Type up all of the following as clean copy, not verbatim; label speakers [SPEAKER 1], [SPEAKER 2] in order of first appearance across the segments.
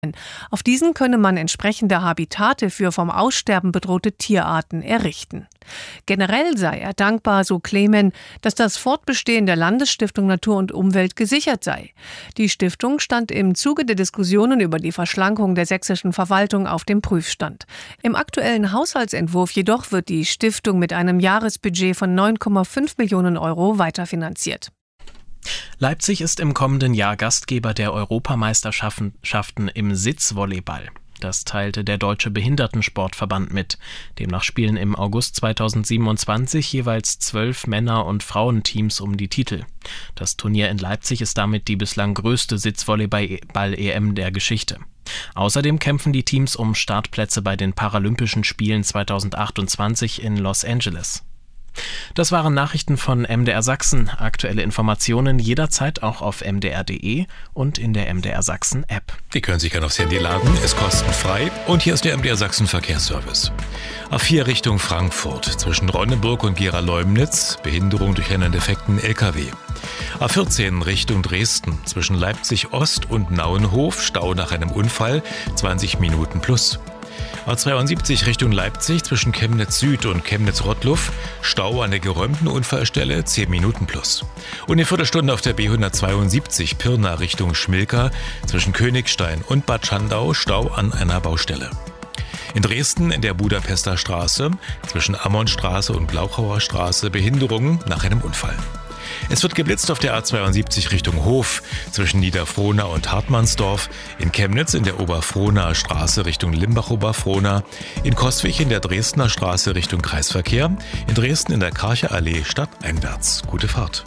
[SPEAKER 1] Auf diesen könne man entsprechende Habitate für vom Aussterben bedrohte Tierarten errichten. Generell sei er dankbar, so Clemen, dass das Fortbestehen der Landesstiftung Natur und Umwelt gesichert sei. Die Stiftung stand im Zuge der Diskussionen über die Verschlankung der sächsischen Verwaltung auf dem Prüfstand. Im aktuellen Haushaltsentwurf jedoch wird die Stiftung mit einem Jahresbudget von 9,5 Millionen Euro weiterfinanziert.
[SPEAKER 2] Leipzig ist im kommenden Jahr Gastgeber der Europameisterschaften im Sitzvolleyball. Das teilte der Deutsche Behindertensportverband mit. Demnach spielen im August 2027 jeweils 12 Männer- und Frauenteams um die Titel. Das Turnier in Leipzig ist damit die bislang größte Sitzvolleyball-EM der Geschichte. Außerdem kämpfen die Teams um Startplätze bei den Paralympischen Spielen 2028 in Los Angeles. Das waren Nachrichten von MDR Sachsen. Aktuelle Informationen jederzeit auch auf mdr.de und in der MDR Sachsen App.
[SPEAKER 3] Die können sich gerne aufs Handy laden, ist kostenfrei. Und hier ist der MDR Sachsen Verkehrsservice. A4 Richtung Frankfurt zwischen Ronneburg und Gera-Leumnitz, Behinderung durch einen defekten LKW. A14 Richtung Dresden zwischen Leipzig Ost und Nauenhof, Stau nach einem Unfall, 20 Minuten plus. A72 Richtung Leipzig zwischen Chemnitz Süd und Chemnitz-Rottluff, Stau an der geräumten Unfallstelle, 10 Minuten plus. Und eine Viertelstunde auf der B172 Pirna Richtung Schmilka zwischen Königstein und Bad Schandau, Stau an einer Baustelle. In Dresden in der Budapester Straße zwischen Ammonstraße und Glauchauer Straße Behinderungen nach einem Unfall. Es wird geblitzt auf der A72 Richtung Hof zwischen Niederfrohna und Hartmannsdorf, in Chemnitz in der Oberfrohnaer Straße Richtung Limbach-Oberfrohna, in Coswig in der Dresdner Straße Richtung Kreisverkehr, in Dresden in der Karcher Allee stadteinwärts. Gute Fahrt.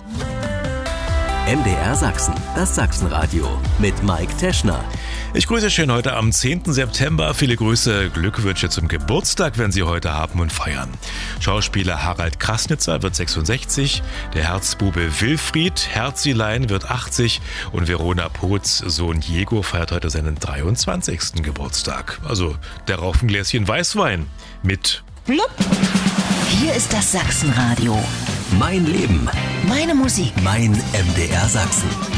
[SPEAKER 4] MDR Sachsen, das Sachsenradio mit Mike Teschner.
[SPEAKER 3] Ich grüße schön heute am 10. September. Viele Grüße, Glückwünsche zum Geburtstag, wenn Sie heute haben und feiern. Schauspieler Harald Krasnitzer wird 66, der Herzbube Wilfried Herzilein wird 80 und Verona Poths Sohn Diego feiert heute seinen 23. Geburtstag. Also darauf ein Gläschen Weißwein mit
[SPEAKER 5] Blub. Hier ist das Sachsenradio.
[SPEAKER 4] Mein Leben.
[SPEAKER 5] Meine Musik.
[SPEAKER 4] Mein MDR Sachsen.